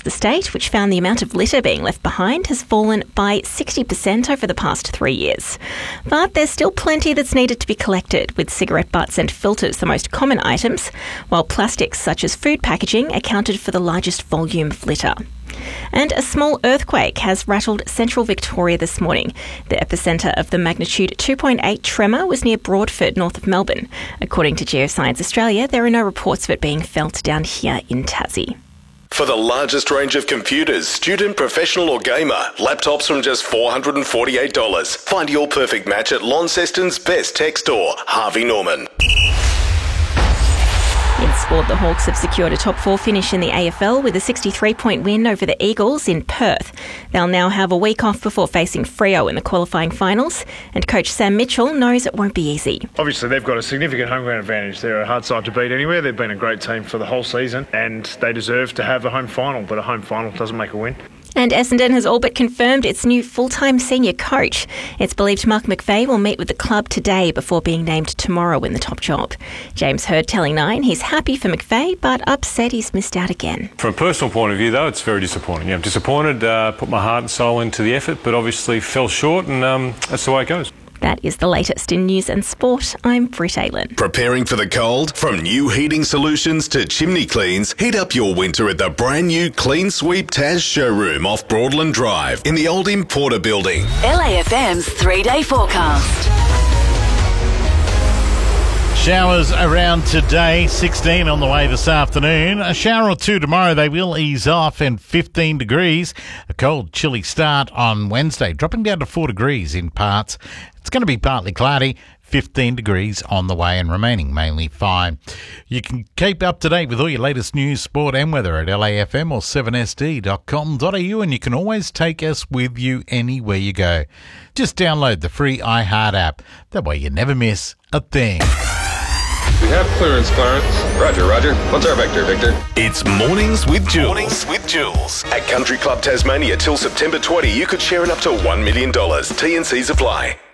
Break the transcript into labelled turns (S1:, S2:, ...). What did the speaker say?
S1: the state, which found the amount of litter being left behind has fallen by 60% over the past 3 years. But there's still plenty that's needed to be collected, with cigarette butts and filters the most common items, while plastics such as food packaging accounted for the largest volume of litter. And a small earthquake has rattled central Victoria this morning. The epicentre of the magnitude 2.8 tremor was near Broadford, north of Melbourne. According to Geoscience Australia, there are no reports of it being felt down here in Tassie.
S2: For the largest range of computers, student, professional or gamer, laptops from just $448. Find your perfect match at Launceston's best tech store, Harvey Norman.
S1: In sport, the Hawks have secured a top 4 finish in the AFL with a 63-point win over the Eagles in Perth. They'll now have a week off before facing Freo in the qualifying finals, and coach Sam Mitchell knows it won't be easy.
S3: Obviously, they've got a significant home ground advantage. They're a hard side to beat anywhere. They've been a great team for the whole season, and they deserve to have a home final, but a home final doesn't make a win.
S1: And Essendon has all but confirmed its new full-time senior coach. It's believed Mark McVeigh will meet with the club today before being named tomorrow in the top job. James Hird telling Nine he's happy for McVeigh, but upset he's missed out again.
S4: From a personal point of view, though, it's very disappointing. Yeah, I'm disappointed, put my heart and soul into the effort, but obviously fell short, and that's the way it goes.
S1: That is the latest in news and sport. I'm Britt Aylan.
S2: Preparing for the cold? From new heating solutions to chimney cleans, heat up your winter at the brand new Clean Sweep Taz showroom off Broadland Drive in the old Importer building.
S5: LAFM's 3-day forecast.
S6: Showers around today, 16 on the way this afternoon. A shower or two tomorrow, they will ease off, and 15 degrees. A cold, chilly start on Wednesday, dropping down to 4 degrees in parts. It's going to be partly cloudy, 15 degrees on the way and remaining mainly fine. You can keep up to date with all your latest news, sport and weather at LAFM or 7sd.com.au, and you can always take us with you anywhere you go. Just download the free iHeart app. That way you never miss a thing.
S7: We have clearance, Clarence. Roger. What's our vector, Victor?
S2: It's Mornings with Jules. At Country Club Tasmania till September 20, you could share in up to $1 million. T&Cs apply.